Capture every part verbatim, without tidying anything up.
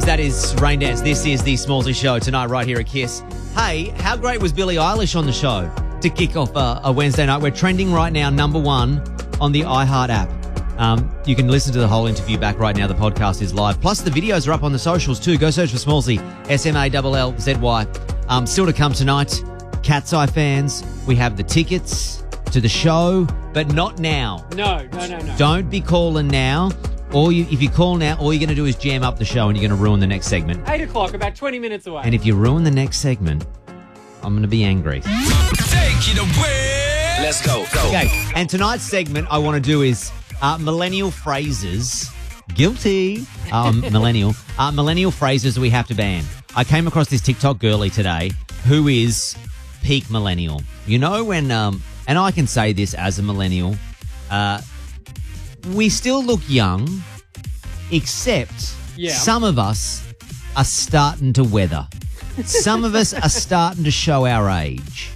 That is Rain Dance. This is the Smallsy Show tonight right here at Kiss. Hey, how great was Billie Eilish on the show to kick off uh, a Wednesday night? We're trending right now, number one on the iHeart app. Um, you can listen to the whole interview back right now. The podcast is live. Plus, the videos are up on the socials too. Go search for Smallsy, S M A L L Z Y. Um, still to come tonight, Cat's Eye fans, we have the tickets to the show, but not now. No, no, no, no. Don't be calling now. Or you, if you call now, all you're going to do is jam up the show and you're going to ruin the next segment. Eight o'clock, about twenty minutes away. And if you ruin the next segment, I'm going to be angry. Take it away. Let's go. go. Okay, and tonight's segment I want to do is uh, millennial phrases. Guilty. Um, millennial. Uh, millennial phrases we have to ban. I came across this TikTok girlie today who is peak millennial. You know when, um, and I can say this as a millennial, uh, we still look young, except Yeah. some of us are starting to weather. Some of us are starting to show our age.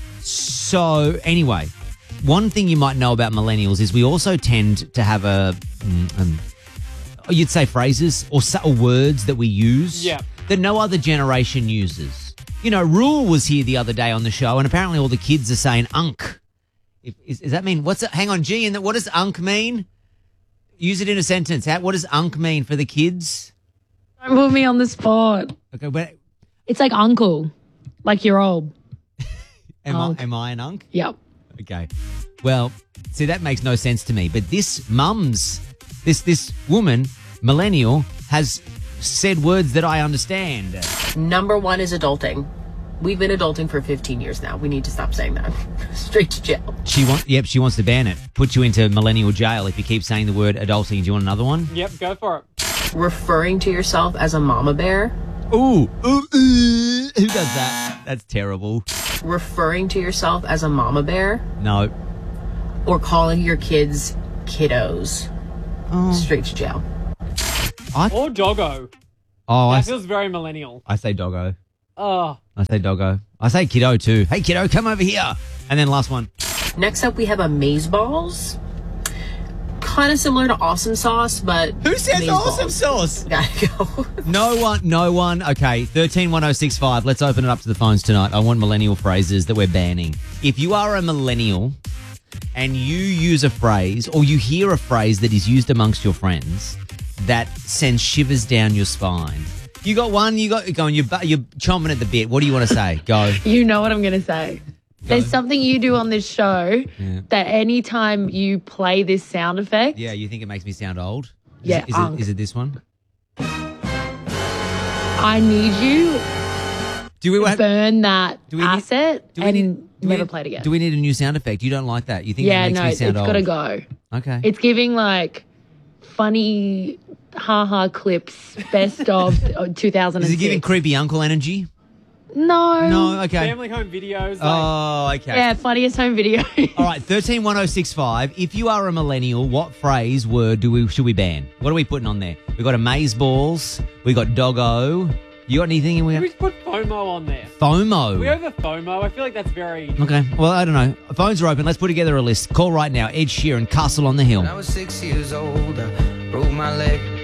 So, anyway, one thing you might know about millennials is we also tend to have a, mm, um, you'd say phrases or, or words that we use Yeah. that no other generation uses. You know, Rule was here the other day on the show, and apparently all the kids are saying unk. If, is, does that mean, what's it? Hang on, G, and what does unk mean? Use it in a sentence. How, what does unk mean for the kids? Don't put me on the spot. Okay, but It's like uncle, like you're old. am, Unk. I, am I an unk? Yep. Okay. Well, see, that makes no sense to me. But this mum's, this this woman, millennial, has said words that I understand. Number one is adulting. We've been adulting for fifteen years now. We need to stop saying that. Straight to jail. She wants, yep, she wants to ban it. Put you into millennial jail if you keep saying the word adulting. Do you want another one? Yep, go for it. Referring to yourself as a mama bear. Ooh, ooh, ooh. Who does that? That's terrible. Referring to yourself as a mama bear. No. Or calling your kids kiddos. Oh. Straight to jail. I, Or doggo. oh, I, That s- feels very millennial. I say doggo. Oh, I say doggo. I say kiddo too. Hey, kiddo, come over here. And then last one. Next up, we have amazeballs. Kind of similar to awesome sauce, but Who says amazeballs. awesome sauce? Gotta go. No one, no one. Okay, thirteen one oh six five. Let's open it up to the phones tonight. I want millennial phrases that we're banning. If you are a millennial and you use a phrase or you hear a phrase that is used amongst your friends that sends shivers down your spine. You got one, you got going, you're, bu- you're chomping at the bit. What do you want to say? Go. You know what I'm going to say. There's something you do on this show Yeah. that anytime you play this sound effect, Yeah, you think it makes me sound old? Is Yeah, It, is, unk. it, is it this one? I need you Do we to have, burn that do we need- asset do we and need- do we never need- play it again. Do we need a new sound effect? You don't like that? You think yeah, it makes no, me it's sound old? got to go. Okay. It's giving like funny ha-ha clips, best of two thousand six. Is it giving creepy uncle energy? No. No, okay. family home videos. Like, Oh, okay. Yeah, funniest home video. All right, thirteen one oh six five. If you are a millennial, what phrase, word do we should we ban? What are we putting on there? We got amaze balls. We got doggo. You got anything? We we got just put FOMO on there. FOMO. We over FOMO. I feel like that's very. Okay. Well, I don't know. Phones are open. Let's put together a list. Call right now. Ed Sheeran, Castle on the Hill. When I was six years old, I broke my leg.